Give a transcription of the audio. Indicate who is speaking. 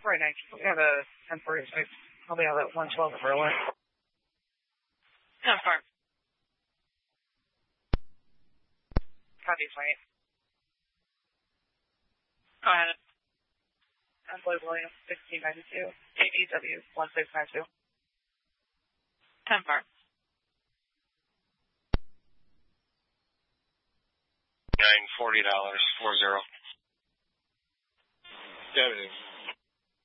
Speaker 1: right next. We have a 1046. I'll be out at 112 in Berlin.
Speaker 2: 10-4.
Speaker 1: Copy, Swain.
Speaker 2: Go ahead.
Speaker 1: I'm Lloyd Williams, 1692. AEW 1692.
Speaker 2: 10-4.
Speaker 3: $940, 40. Deputy.